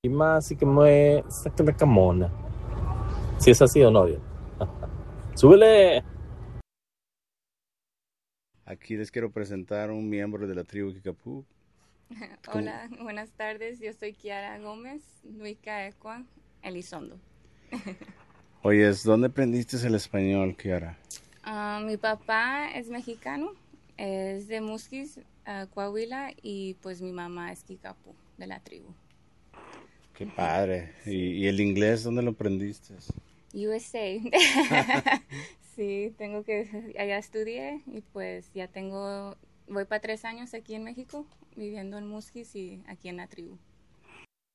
Y más así que me saca la camona. Si es así o no, bien. ¡Súbele! Aquí les quiero presentar un miembro de la tribu Kickapoo. ¿Cómo? Hola, buenas tardes. Yo soy Kiara Gómez, Nuica Ecua, Elizondo. Oyes, ¿dónde aprendiste el español, Kiara? Mi papá es mexicano, es de Musquis, Coahuila, y pues mi mamá es Kikapu, de la tribu. Qué padre. Sí. ¿Y el inglés dónde lo aprendiste? USA. Sí, tengo que, allá estudié y pues ya voy para 3 años aquí en México, viviendo en Musquis y aquí en la tribu.